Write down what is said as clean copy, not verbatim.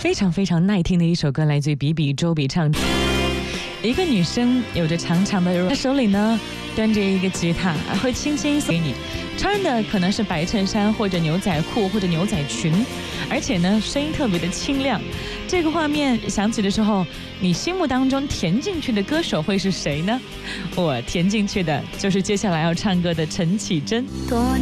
非常非常耐听的一首歌，来自于比比周笔畅。一个女生有着长长的柔，她手里呢端着一个吉他，会轻轻送给你，穿的可能是白衬衫或者牛仔裤或者牛仔裙，而且呢声音特别的清亮。这个画面想起的时候，你心目当中填进去的歌手会是谁呢？我填进去的就是接下来要唱歌的陈绮贞。 多